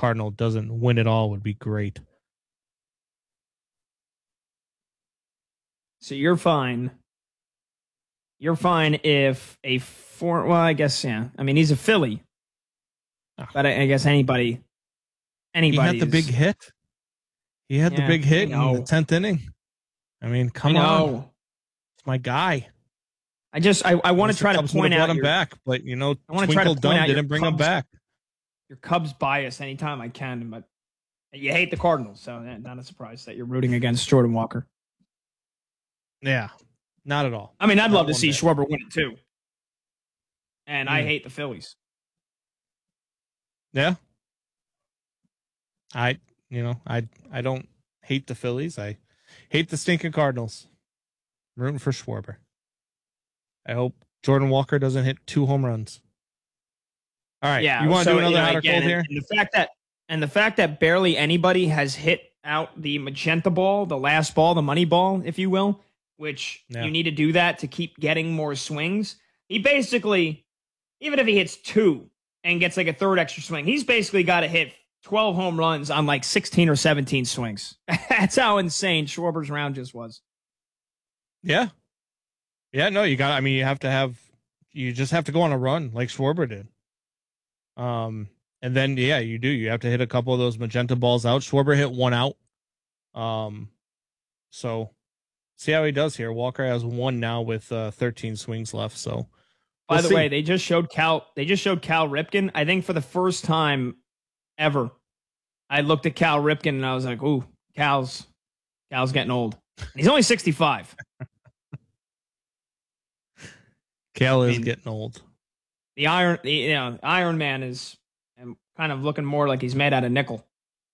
Cardinal doesn't win it all would be great. So you're fine. You're fine if well, I guess, yeah. I mean, he's a Philly. But I guess anybody. He had the big hit. He had the big hit in the 10th inning. I mean, come on. It's my guy. I want to try to point out him back, but I want to try to point out didn't bring him back. Your Cubs bias anytime I can, but you hate the Cardinals, so not a surprise that you're rooting against Jordan Walker. Yeah, not at all. I mean, I'd love to see Schwarber win it too, and I hate the Phillies. Yeah, I don't hate the Phillies. I hate the stinking Cardinals. I'm rooting for Schwarber. I hope Jordan Walker doesn't hit 2 home runs. All right. Yeah. You want to do another hot or cold here? And the fact that barely anybody has hit out the magenta ball, the last ball, the money ball, if you will, which you need to do that to keep getting more swings. He basically, even if he hits 2 and gets like a third extra swing, he's basically got to hit 12 home runs on like 16 or 17 swings. That's how insane Schwarber's round just was. Yeah. Yeah, no, you just have to go on a run like Schwarber did. And then, you do. You have to hit a couple of those magenta balls out. Schwarber hit 1 out. So see how he does here. Walker has 1 now with 13 swings left. So, by the way, they just showed Cal Ripken. I think for the first time ever, I looked at Cal Ripken and I was like, "Ooh, Cal's getting old." He's only 65. Cal is getting old. The Iron Man is kind of looking more like he's made out of nickel.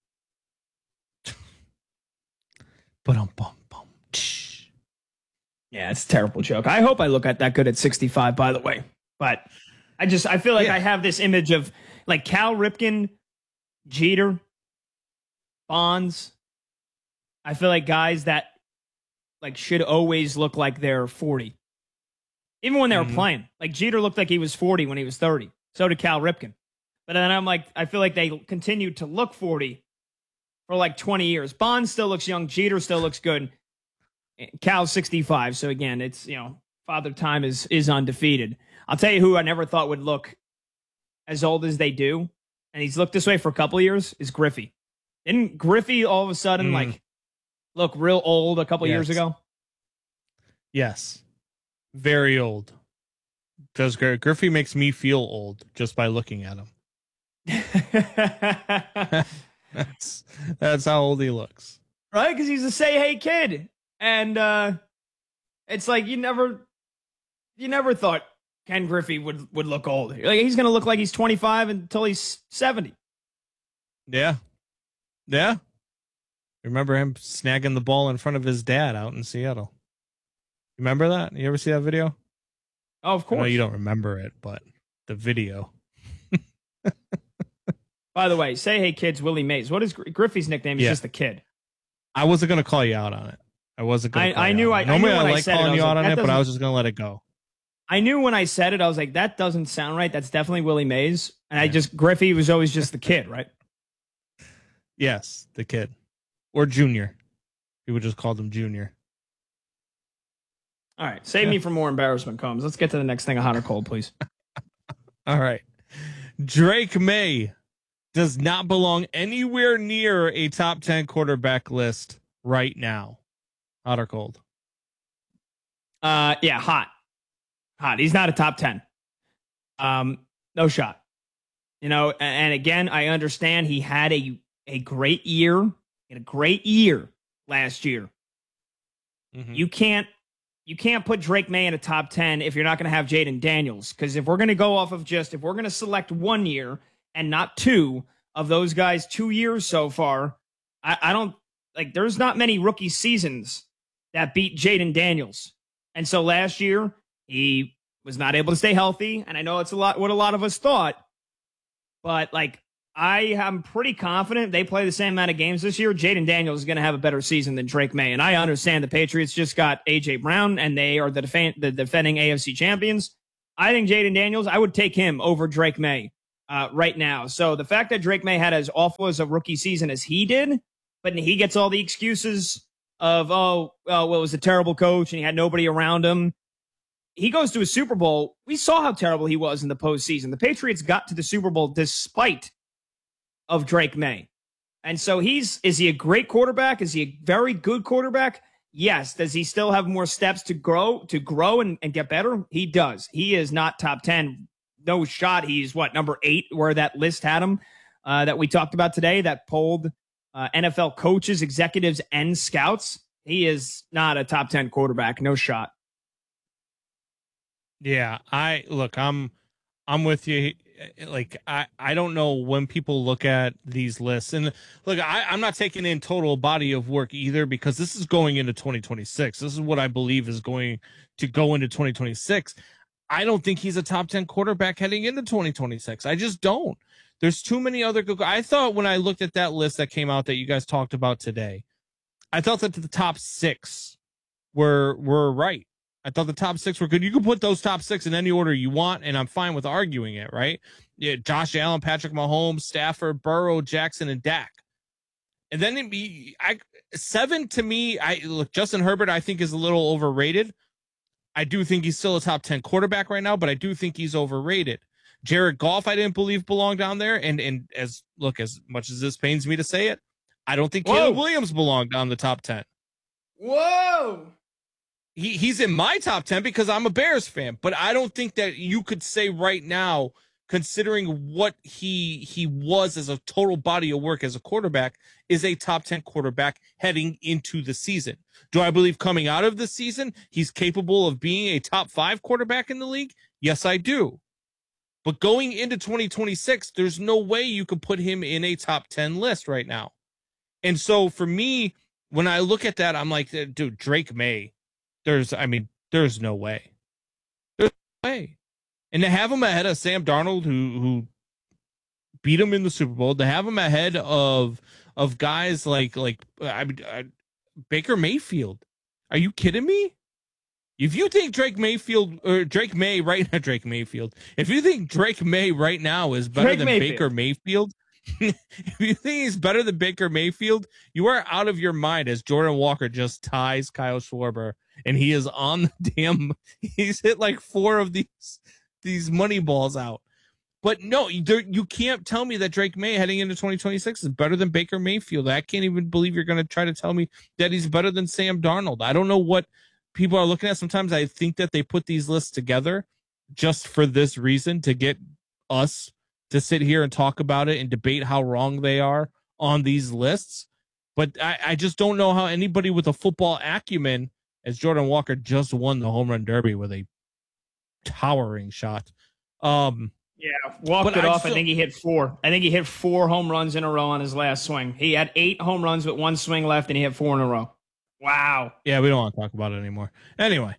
Yeah, it's a terrible joke. I hope I look at that good at 65, by the way. But I feel like I have this image of like Cal Ripken, Jeter, Bonds. I feel like guys that like should always look like they're 40. Even when they were playing. Like Jeter looked like he was 40 when he was 30. So did Cal Ripken. But then I'm like, I feel like they continued to look 40 for like 20 years. Bonds still looks young. Jeter still looks good. Cal's 65. So again, it's, Father Time is undefeated. I'll tell you who I never thought would look as old as they do, and he's looked this way for a couple of years, is Griffey. Didn't Griffey all of a sudden look real old a couple of years ago? Yes. Very old. Because Griffey makes me feel old just by looking at him. That's how old he looks. Right? Because he's a say hey kid. And it's like you never thought Ken Griffey would look old. Like he's gonna look like he's 25 until he's 70. Yeah. Yeah. Remember him snagging the ball in front of his dad out in Seattle. Remember that? You ever see that video? Oh, of course. I know you don't remember it, but the video. By the way, say hey kids, Willie Mays. What is Griffey's nickname? Is just the kid. I wasn't going to call you out on it. I wasn't going to. I knew. Normally, I like calling you out on it, but I was just going to let it go. I knew when I said it, I was like, that doesn't sound right. That's definitely Willie Mays. And Griffey was always just the kid, right? Yes, the kid. Or Junior. People just called him Junior. All right. Save me from more embarrassment, Combs. Let's get to the next thing, a hot or cold, please. All right. Drake May does not belong anywhere near a top 10 quarterback list right now. Hot or cold? Yeah, hot. Hot. He's not a top 10. No shot. And again, I understand he had a great year. He had a great year last year. Mm-hmm. You can't put Drake May in a top 10 if you're not going to have Jaden Daniels. Because if we're going to go off of if we're going to select 1 year and not 2 of those guys 2 years so far, I don't like there's not many rookie seasons that beat Jaden Daniels. And so last year he was not able to stay healthy. And I know it's what a lot of us thought, but like I am pretty confident they play the same amount of games this year. Jaden Daniels is going to have a better season than Drake May. And I understand the Patriots just got A.J. Brown, and they are the defending AFC champions. I think Jaden Daniels, I would take him over Drake May right now. So the fact that Drake May had as awful as a rookie season as he did, but he gets all the excuses of, well, it was a terrible coach and he had nobody around him. He goes to a Super Bowl. We saw how terrible he was in the postseason. The Patriots got to the Super Bowl despite of Drake May. And so is he a great quarterback? Is he a very good quarterback? Yes. Does he still have more steps to grow and get better? He does. He is not top 10. No shot. He's number 8 where that list had him that we talked about today that polled NFL coaches, executives, and scouts. He is not a top 10 quarterback. No shot. Yeah, I'm with you. Like, I don't know when people look at these lists, and look, I'm not taking in total body of work either, because this is going into 2026. This is what I believe is going to go into 2026. I don't think he's a top 10 quarterback heading into 2026. I just don't. There's too many other good. I thought when I looked at that list that came out that you guys talked about today, I thought that the top 6 were right. I thought the top 6 were good. You can put those top 6 in any order you want, and I'm fine with arguing it, right? Yeah, Josh Allen, Patrick Mahomes, Stafford, Burrow, Jackson, and Dak. And then 7 to me, Justin Herbert, I think, is a little overrated. I do think he's still a top 10 quarterback right now, but I do think he's overrated. Jared Goff, I didn't believe belonged down there. And as much as this pains me to say it, I don't think Caleb Williams belonged on the top 10. Whoa. He's in my top 10 because I'm a Bears fan, but I don't think that you could say right now, considering what he was as a total body of work as a quarterback, is a top 10 quarterback heading into the season. Do I believe coming out of the season, he's capable of being a top 5 quarterback in the league? Yes, I do. But going into 2026, there's no way you could put him in a top 10 list right now. And so for me, when I look at that, I'm like, dude, Drake May, there's no way. There's no way. And to have him ahead of Sam Darnold, who beat him in the Super Bowl, to have him ahead of guys like Baker Mayfield. Are you kidding me? If you think Drake May right now is better than Baker Mayfield, if you think he's better than Baker Mayfield, you are out of your mind, as Jordan Walker just ties Kyle Schwarber, and he is on the damn, he's hit like 4 of these money balls out. But no, you can't tell me that Drake May heading into 2026 is better than Baker Mayfield. I can't even believe you're going to try to tell me that he's better than Sam Darnold. I don't know what people are looking at. Sometimes I think that they put these lists together just for this reason, to get us to sit here and talk about it and debate how wrong they are on these lists. But I just don't know how anybody with a football acumen, as Jordan Walker just won the home run derby with a towering shot. Walked it off. I think he hit 4. I think he hit 4 home runs in a row on his last swing. He had 8 home runs with 1 swing left, and he hit 4 in a row. Wow. Yeah, we don't want to talk about it anymore. Anyway,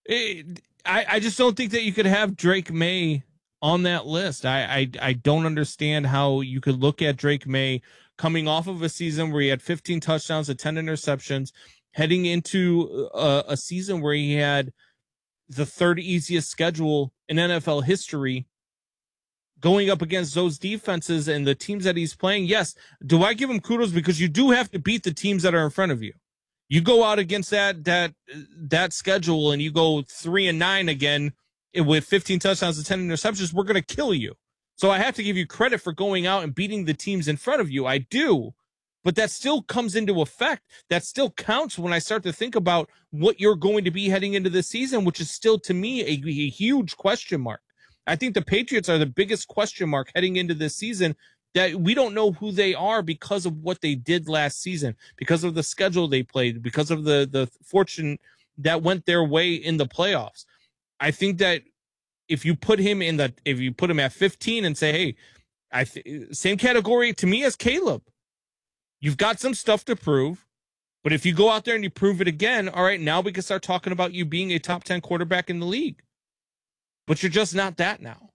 I just don't think that you could have Drake May on that list. I don't understand how you could look at Drake May coming off of a season where he had 15 touchdowns and 10 interceptions, heading into a season where he had the 3rd easiest schedule in NFL history, going up against those defenses and the teams that he's playing. Yes, do I give him kudos? Because you do have to beat the teams that are in front of you. You go out against that schedule and you go 3-9 again with 15 touchdowns and 10 interceptions, we're going to kill you. So I have to give you credit for going out and beating the teams in front of you. I do. But that still comes into effect. That still counts when I start to think about what you're going to be heading into this season, which is still, to me, a huge question mark. I think the Patriots are the biggest question mark heading into this season, that we don't know who they are because of what they did last season, because of the schedule they played, because of the fortune that went their way in the playoffs. I think that if you put him at 15 and say, hey, same category to me as Caleb, you've got some stuff to prove, but if you go out there and you prove it again, all right, now we can start talking about you being a top 10 quarterback in the league. But you're just not that now.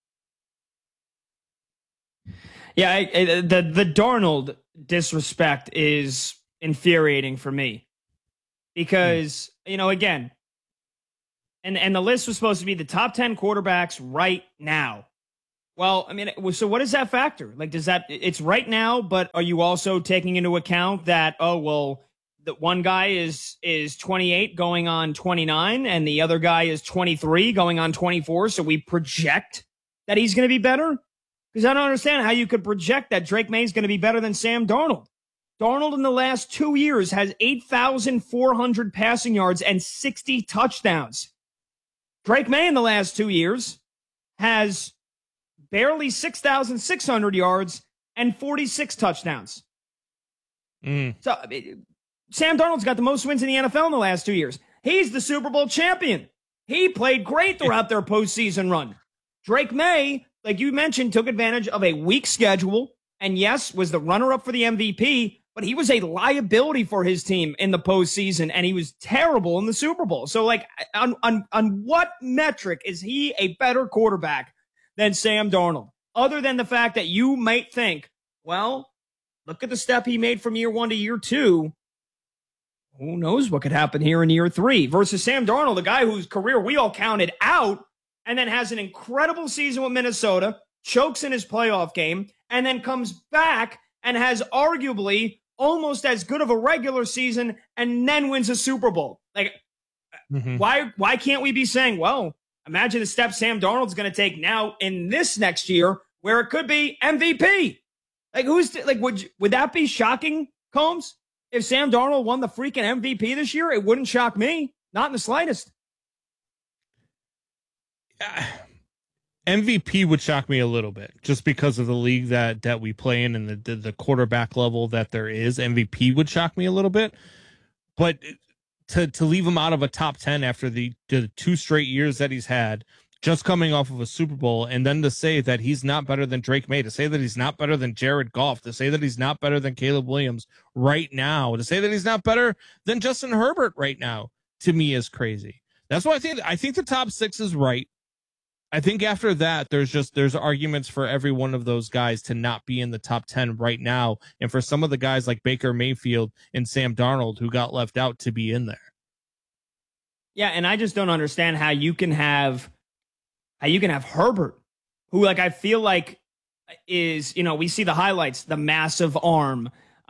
Yeah, the Darnold disrespect is infuriating for me because, again, and the list was supposed to be the top 10 quarterbacks right now. Well, I mean, so what does that factor? Like, it's right now, but are you also taking into account that, oh, well, the one guy is 28 going on 29 and the other guy is 23 going on 24. So we project that he's going to be better? Because I don't understand how you could project that Drake May is going to be better than Sam Darnold. Darnold in the last 2 years has 8,400 passing yards and 60 touchdowns. Drake May in the last 2 years has barely 6,600 yards and 46 touchdowns. So Sam Darnold's got the most wins in the NFL in the last 2 years. He's the Super Bowl champion. He played great throughout their postseason run. Drake May, like you mentioned, took advantage of a weak schedule and, yes, was the runner-up for the MVP, but he was a liability for his team in the postseason, and he was terrible in the Super Bowl. So, like, on what metric is he a better quarterback than Sam Darnold? Other than the fact that you might think, well, look at the step he made from year 1 to year 2. Who knows what could happen here in year 3 versus Sam Darnold, the guy whose career we all counted out and then has an incredible season with Minnesota, chokes in his playoff game, and then comes back and has arguably almost as good of a regular season and then wins a Super Bowl. Like, why can't we be saying, well, imagine the step Sam Darnold's going to take now in this next year where it could be MVP? Like, would that be shocking, Combs? If Sam Darnold won the freaking MVP this year, it wouldn't shock me. Not in the slightest. MVP would shock me a little bit just because of the league that we play in and the quarterback level that there is. MVP would shock me a little bit, but to leave him out of a top 10 after the 2 straight years that he's had, just coming off of a Super Bowl, and then to say that he's not better than Drake May, to say that he's not better than Jared Goff, to say that he's not better than Caleb Williams right now, to say that he's not better than Justin Herbert right now, to me is crazy. That's why I think the top 6 is right. I think after that, there's arguments for every one of those guys to not be in the top 10 right now. And for some of the guys like Baker Mayfield and Sam Darnold who got left out to be in there. Yeah. And I just don't understand how you can have Herbert, who, like, I feel like is, we see the highlights, the massive arm.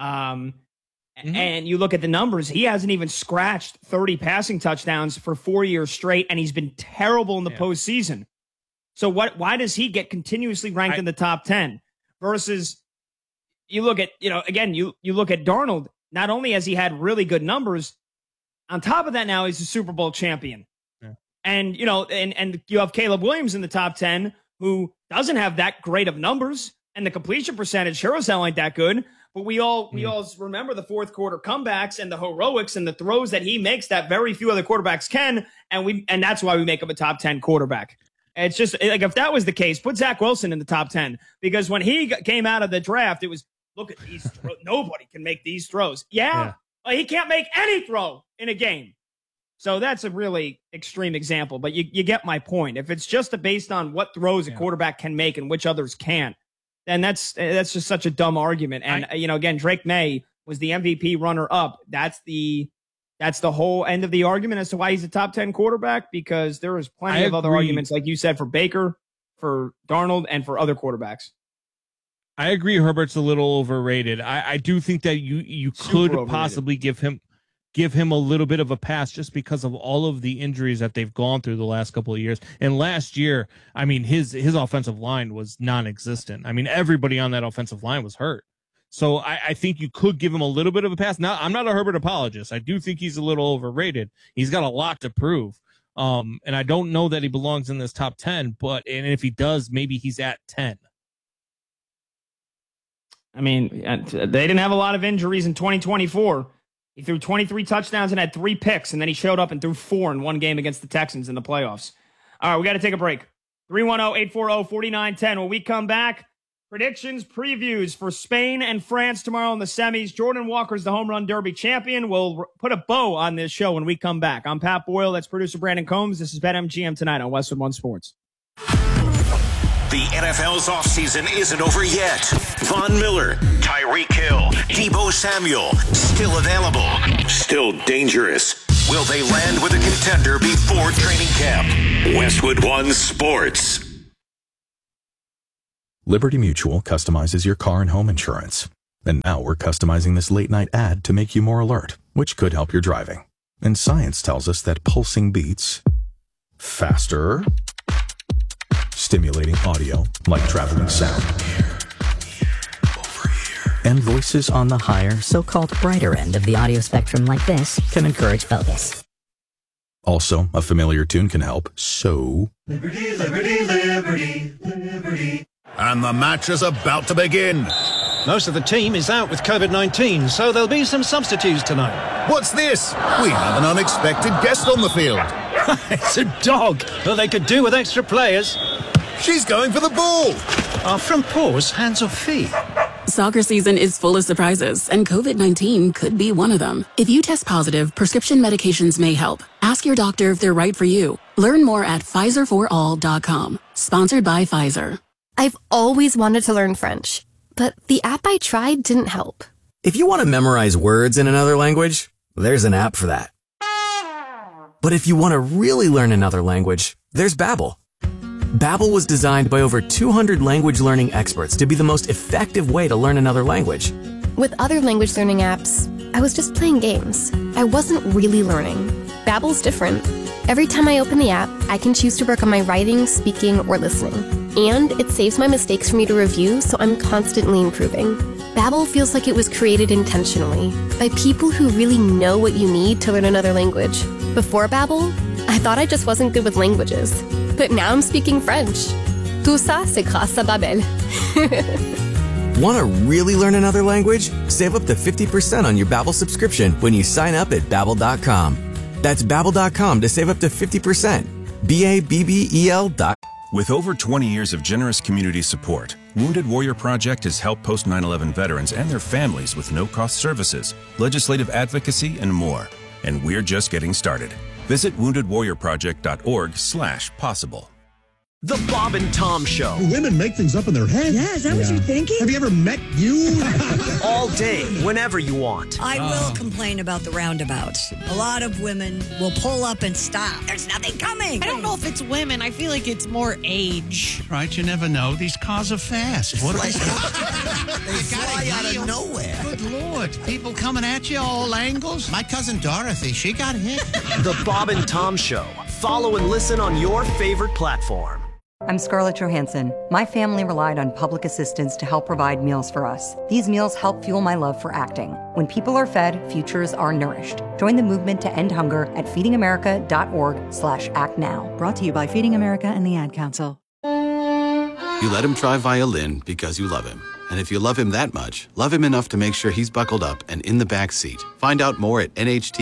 And you look at the numbers, he hasn't even scratched 30 passing touchdowns for 4 years straight. And he's been terrible in the postseason. So why does he get continuously ranked in the top 10 versus you look at, again, you look at Darnold, not only has he had really good numbers, on top of that now he's a Super Bowl champion. Yeah. And, and you have Caleb Williams in the top 10 who doesn't have that great of numbers and the completion percentage sure as hell ain't that good. But we all remember the fourth quarter comebacks and the heroics and the throws that he makes that very few other quarterbacks can. And that's why we make him a top 10 quarterback. It's just like, if that was the case, put Zach Wilson in the top 10, because when he came out of the draft, it was, look at these throws. Nobody can make these throws. Yeah. He can't make any throw in a game. So that's a really extreme example, but you get my point. If it's just based on what throws a quarterback can make and which others can't, then that's just such a dumb argument. And, again, Drake May was the MVP runner up. That's the whole end of the argument as to why he's a top 10 quarterback, because there is plenty of other arguments, like you said, for Baker, for Darnold, and for other quarterbacks. I agree Herbert's a little overrated. I do think that you could possibly give him a little bit of a pass just because of all of the injuries that they've gone through the last couple of years. And last year, I mean, his offensive line was non-existent. I mean, everybody on that offensive line was hurt. So I think you could give him a little bit of a pass. Now, I'm not a Herbert apologist. I do think he's a little overrated. He's got a lot to prove. And I don't know that he belongs in this top 10, and if he does, maybe he's at 10. I mean, they didn't have a lot of injuries in 2024. He threw 23 touchdowns and had 3 picks, and then he showed up and threw 4 in one game against the Texans in the playoffs. All right, we got to take a break. 310-840-4910. When we come back, predictions, previews for Spain and France tomorrow in the semis. Jordan Walker's the Home Run Derby champion. We'll put a bow on this show when we come back. I'm Pat Boyle. That's producer Brandon Combs. This is BetMGM tonight on Westwood One Sports. The NFL's offseason isn't over yet. Von Miller, Tyreek Hill, Deebo Samuel, still available, still dangerous. Will they land with a contender before training camp? Westwood One Sports. Liberty Mutual customizes your car and home insurance. And now we're customizing this late-night ad to make you more alert, which could help your driving. And science tells us that pulsing beats faster, stimulating audio like traveling sound, and voices on the higher, so-called brighter end of the audio spectrum like this can encourage focus. Also, a familiar tune can help, so... Liberty, liberty, liberty, liberty. And the match is about to begin. Most of the team is out with COVID-19, so there'll be some substitutes tonight. What's this? We have an unexpected guest on the field. It's a dog. Well, they could do with extra players. She's going for the ball. Our front paws, hands or feet? Soccer season is full of surprises, and COVID-19 could be one of them. If you test positive, prescription medications may help. Ask your doctor if they're right for you. Learn more at PfizerForAll.com. Sponsored by Pfizer. I've always wanted to learn French, but the app I tried didn't help. If you want to memorize words in another language, there's an app for that. But if you want to really learn another language, there's Babbel. Babbel was designed by over 200 language learning experts to be the most effective way to learn another language. With other language learning apps, I was just playing games. I wasn't really learning. Babbel's different. Every time I open the app, I can choose to work on my writing, speaking, or listening. And it saves my mistakes for me to review, so I'm constantly improving. Babbel feels like it was created intentionally by people who really know what you need to learn another language. Before Babbel, I thought I just wasn't good with languages. But now I'm speaking French. Tout ça, c'est grâce à Babbel. Want to really learn another language? Save up to 50% on your Babbel subscription when you sign up at Babbel.com. That's Babbel.com to save up to 50%. Babbel.com. With over 20 years of generous community support, Wounded Warrior Project has helped post-9/11 veterans and their families with no-cost services, legislative advocacy, and more. And we're just getting started. Visit woundedwarriorproject.org/possible. The Bob and Tom Show. Women make things up in their head. Yeah, is that what you're thinking? Have you ever met you? All day, whenever you want. I will complain about the roundabouts. A lot of women will pull up and stop. There's nothing coming. I don't know if it's women. I feel like it's more age. Right, you never know. These cars are fast. What are they? They fly out of nowhere. Good Lord. People coming at you all angles. My cousin Dorothy, she got hit. The Bob and Tom Show. Follow and listen on your favorite platform. I'm Scarlett Johansson. My family relied on public assistance to help provide meals for us. These meals help fuel my love for acting. When people are fed, futures are nourished. Join the movement to end hunger at feedingamerica.org/actnow. Brought to you by Feeding America and the Ad Council. You let him try violin because you love him. And if you love him that much, love him enough to make sure he's buckled up and in the back seat. Find out more at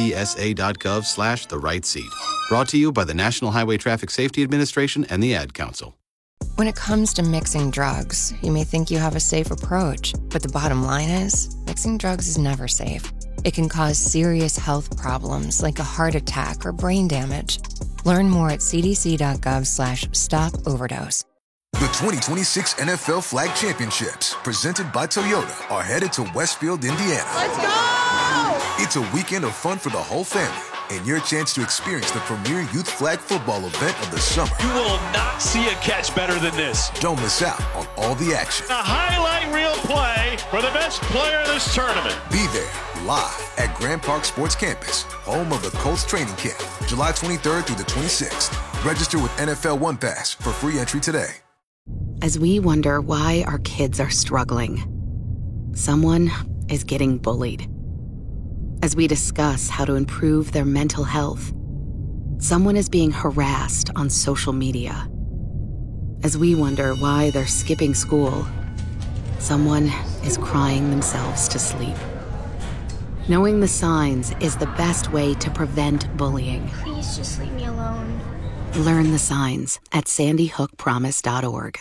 nhtsa.gov/the-right-seat. Brought to you by the National Highway Traffic Safety Administration and the Ad Council. When it comes to mixing drugs, you may think you have a safe approach, but the bottom line is, mixing drugs is never safe. It can cause serious health problems like a heart attack or brain damage. Learn more at cdc.gov/stop-overdose. The 2026 NFL Flag Championships, presented by Toyota, are headed to Westfield, Indiana. Let's go! It's a weekend of fun for the whole family and your chance to experience the premier youth flag football event of the summer. You will not see a catch better than this. Don't miss out on all the action. A highlight reel play for the best player of this tournament. Be there live at Grand Park Sports Campus, home of the Colts training camp, July 23rd through the 26th. Register with NFL One Pass for free entry today. As we wonder why our kids are struggling, someone is getting bullied. As we discuss how to improve their mental health, someone is being harassed on social media. As we wonder why they're skipping school, someone is crying themselves to sleep. Knowing the signs is the best way to prevent bullying. Please just leave me alone. Learn the signs at sandyhookpromise.org.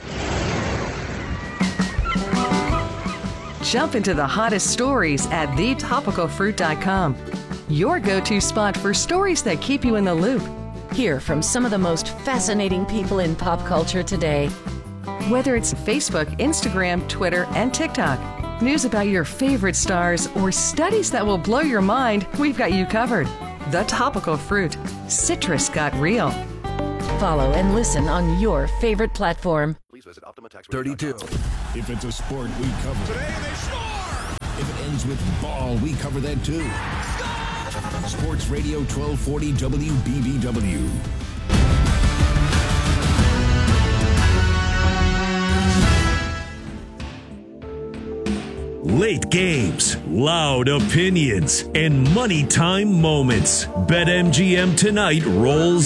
Jump into the hottest stories at thetopicalfruit.com. Your go-to spot for stories that keep you in the loop. Hear from some of the most fascinating people in pop culture today. Whether it's Facebook, Instagram, Twitter, and TikTok, news about your favorite stars, or studies that will blow your mind, we've got you covered. The Topical Fruit. Citrus got real. Follow and listen on your favorite platform. visit Optima Tax. 32. If it's a sport, we cover today they score. If it ends with ball, we cover that too. Score! Sports Radio 1240 WBBW. Late games, loud opinions, and money time moments. BetMGM tonight rolls